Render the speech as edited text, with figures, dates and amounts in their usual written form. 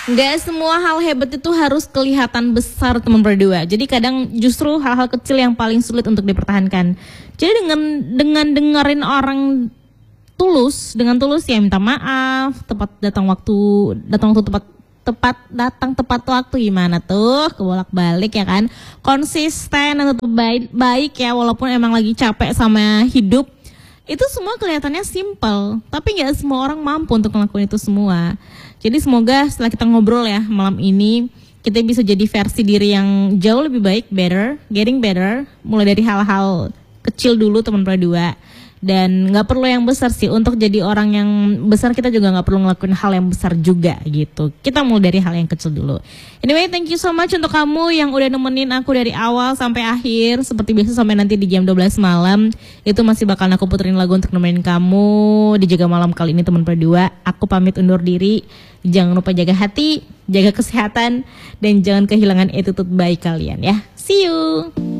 Nggak semua hal hebat itu harus kelihatan besar teman berdua. Jadi kadang justru hal-hal kecil yang paling sulit untuk dipertahankan. Jadi dengan dengerin orang dengan tulus ya minta maaf, datang tepat waktu gimana tuh, kebolak-balik ya kan, konsisten dan tetap baik ya walaupun emang lagi capek sama hidup. Itu semua kelihatannya simple, tapi nggak semua orang mampu untuk ngelakuin itu semua. Jadi semoga setelah kita ngobrol ya malam ini, kita bisa jadi versi diri yang jauh lebih baik, getting better, mulai dari hal-hal kecil dulu teman berdua. Dan gak perlu yang besar sih, untuk jadi orang yang besar kita juga gak perlu ngelakuin hal yang besar juga gitu. Kita mulai dari hal yang kecil dulu. Anyway, thank you so much untuk kamu yang udah nemenin aku dari awal sampai akhir. Seperti biasa sampai nanti di jam 12 malam, itu masih bakal aku puterin lagu untuk nemenin kamu di Jaga Malam kali ini teman berdua. Aku pamit undur diri. Jangan lupa jaga hati, jaga kesehatan, dan jangan kehilangan attitude baik kalian ya. See you.